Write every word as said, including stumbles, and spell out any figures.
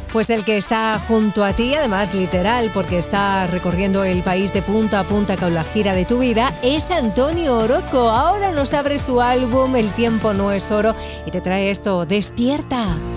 Pues el que está junto a ti, además literal, porque está recorriendo el país de punta a punta con la gira de tu vida, es Antonio Orozco. Ahora nos abre su álbum El tiempo no es oro y te trae esto, Despierta.